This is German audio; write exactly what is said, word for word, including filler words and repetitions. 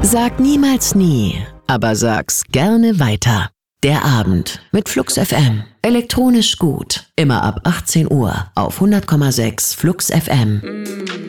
Sag niemals nie, aber sag's gerne weiter. Der Abend mit Flux F M. Elektronisch gut. Immer ab achtzehn Uhr auf hundert Komma sechs Flux F M.